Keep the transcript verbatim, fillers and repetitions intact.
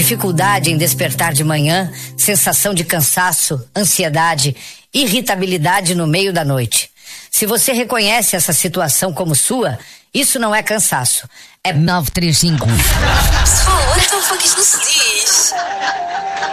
dificuldade em despertar de manhã, sensação de cansaço, ansiedade, irritabilidade no meio da noite. Se você reconhece essa situação como sua, isso não é cansaço. É nove três cinco. Pessoal, então foi que isto não se diz.